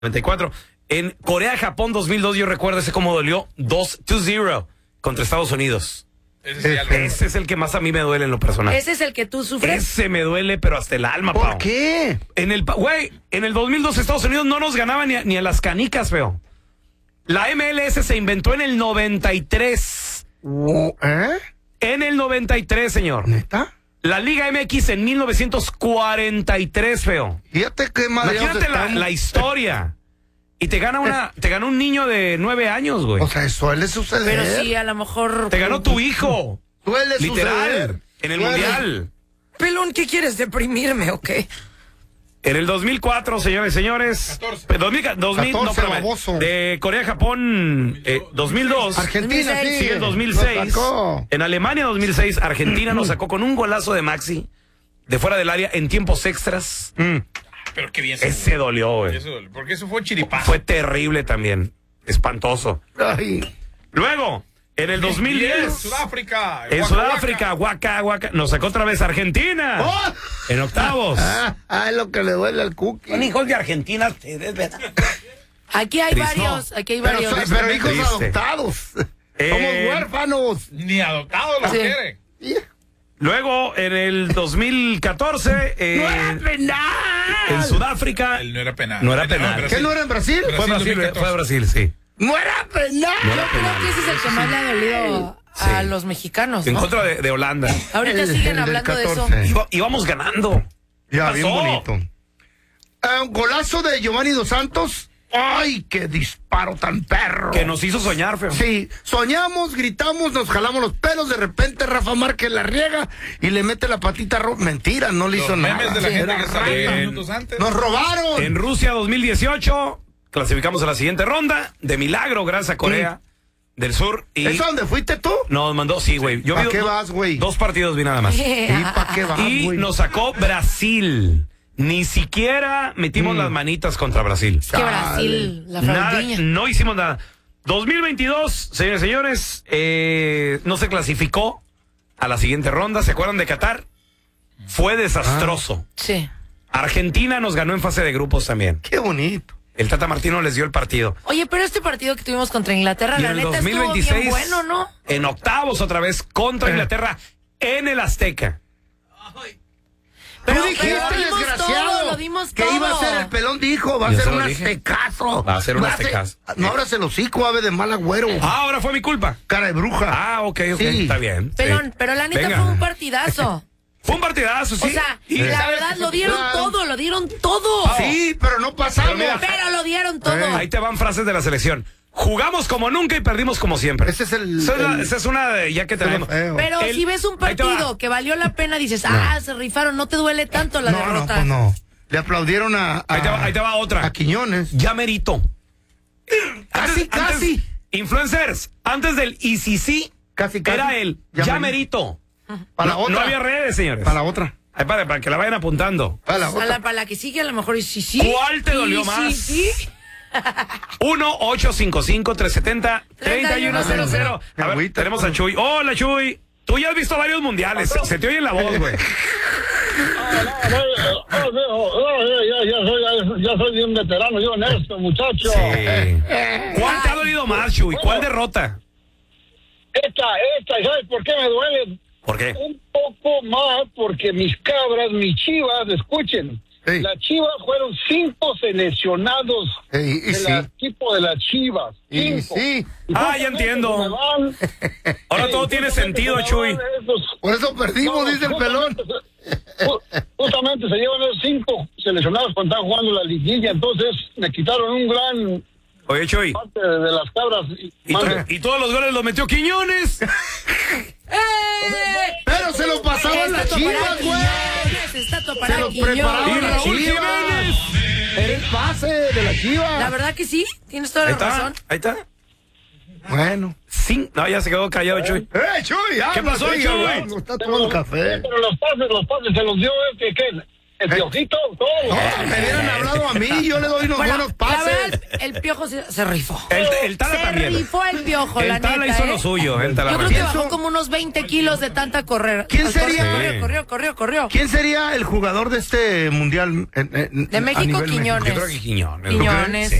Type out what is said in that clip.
94. En Corea-Japón 2002 yo recuerdo ese cómo dolió 2-0 contra Estados Unidos. Ese es el que más a mí me duele en lo personal. ¿Ese es el que tú sufres? Ese me duele, pero hasta el alma, ¿Por Pau. qué? En el 2002 Estados Unidos no nos ganaba ni a las canicas, feo. La MLS se inventó en el 93. ¿Eh? En el 93, señor. ¿Neta? La Liga MX en 1943, feo. Fíjate qué madre. Imagínate la historia. Y te gana un niño de 9 años, güey. O sea, suele suceder. Pero sí, a lo mejor... Te ganó tu hijo. Suele Literal. suceder. En el Suele. Mundial. Pelón, ¿qué quieres? ¿Deprimirme o qué? En el 2004, señores y señores. 14, baboso. De Corea-Japón, 2002. Argentina, sí. Sí, el 2006. Lo sacó. En Alemania, 2006, Argentina nos sacó con un golazo de Maxi de fuera del área en tiempos extras. Pero qué bien. Ese dolió, güey. Porque eso fue chiripazo. Fue terrible también. Espantoso. Ay. Luego, en el 2010. Sudáfrica. En Sudáfrica, Waka, nos sacó otra vez Argentina. ¡Oh! En octavos. Es lo que le duele al cookie. Son hijos de Argentina ustedes, ¿verdad? Aquí hay Triste. varios, aquí hay varios. Pero hijos Triste. adoptados. Somos huérfanos. Ni adoptados los Sí. quiere. Luego, en el 2014, ¡No era penal! en Sudáfrica. Él no era penal. No era penal. ¿Qué no era en Brasil? Fue Brasil, 2014. fue Brasil, sí. ¡No era penal! Yo creo que ese es el que más le ha dolido a los mexicanos, En ¿no? contra de Holanda. Ahorita El siguen del hablando de eso. 14. Íbamos ganando. Ya, ¿Qué bien pasó? bonito. Un golazo de Giovanni Dos Santos. ¡Ay, qué disparo tan perro! Que nos hizo soñar, feo. Sí, soñamos, gritamos, nos jalamos los pelos, de repente Rafa Márquez la riega y le mete la patita roja. Mentira, no le hizo Los nada. memes de la Sí, gente era que sale rata. minutos antes. ¡Nos robaron! En Rusia 2018, clasificamos a la siguiente ronda. De milagro, gracias a Corea del Sur. Y ¿Es a donde fuiste tú? nos mandó, sí, güey. Yo ¿Pa' vi qué vas, güey? 2 partidos vi nada más. ¿Y para qué vas, Y güey? nos sacó Brasil. Ni siquiera metimos las manitas contra Brasil. Es que Brasil, la Nada, fraudiña. no hicimos nada. 2022, señores y señores, no se clasificó a la siguiente ronda. ¿Se acuerdan de Qatar? Fue desastroso. Sí. Argentina nos ganó en fase de grupos también. ¡Qué bonito! El Tata Martino les dio el partido. Oye, pero este partido que tuvimos contra Inglaterra, Y la en el neta estuvo 2026, bien bueno, ¿no? en octavos otra vez contra Inglaterra en el Azteca. Tú dijiste, dimos desgraciado, todo, lo dimos que todo. iba a ser el pelón, dijo, va a Yo ser se lo un dije. aztecazo. Va a ser un aztecazo. No abras el hocico, ave de mal agüero. Ah, ahora fue mi culpa. Cara de bruja. Ah, ok, Sí. está bien. Pelón, sí. pero la neta Venga. fue un partidazo. Fue un partidazo, sí. O sea, Y- la verdad, lo dieron todo. Sí, pero no pasamos. Pero mira, Pero lo dieron todo. Ahí te van frases de la selección. Jugamos como nunca y perdimos como siempre. Ese es el... Esa es una de ya que tenemos. feo. Pero El- si ves un ahí te va. partido que valió la pena, dices, se rifaron, no te duele tanto la No, derrota. pues no. Le aplaudieron Ahí te va otra. a Quiñones. Ya merito. Casi. Influencers, antes del ICC Casi. era el ya merito. Para la No otra. había redes, señores. Para la otra. Ay, para que la vayan apuntando. Para la otra. Para la que sigue, a lo mejor y sí. ¿Cuál te dolió más? Sí. 1-855-370-3100. A ver, Agüita. tenemos a Chuy. Hola, Chuy. Tú ya has visto varios mundiales. Se te oye en la voz, güey. Ya soy bien veterano, yo en esto, muchacho. Sí. ¿Cuál te ha dolido más, Chuy? ¿Cuál derrota? Esta, ¿sabes por qué me duele? ¿Por qué? Un poco más porque mis cabras, mis chivas, escuchen, Ey. las chivas fueron 5 seleccionados Ey, y sí. del equipo de las chivas. Y 5. sí. Ah, ya entiendo. Ahora todo tiene sentido, Chuy. Por eso perdimos, dice el pelón. Justamente se llevan esos 5 seleccionados cuando están jugando la liguilla, entonces me quitaron un gran Oye, Chuy. parte de las cabras. Y todos los goles los metió Quiñones. Pero se lo pasaban las chivas, güey. Está Se los preparaban Y las Raúl chivas. Jiménez. Era el pase de la La chiva. verdad que sí, tienes toda Ahí la está. razón. Ahí está. Bueno. Sí. No, ya se quedó callado, Chuy. Chuy! ¿Qué pasó, Chuy? Está tomando café. Pero los pases se los dio ¿qué? el Piojito, todo. No, me hubieran hablado a mí, yo le doy unos Bueno, buenos la pases. verdad, el Piojo se rifó. El Tala Se también. rifó el Piojo, la El Tala neta, hizo lo suyo. El Tala Yo creo que también. bajó como unos 20 kilos de tanta correr. ¿Quién sería? Corrió. ¿Quién sería el jugador de este mundial? De México, Quiñones. Yo creo que Quiñones. Quiñones.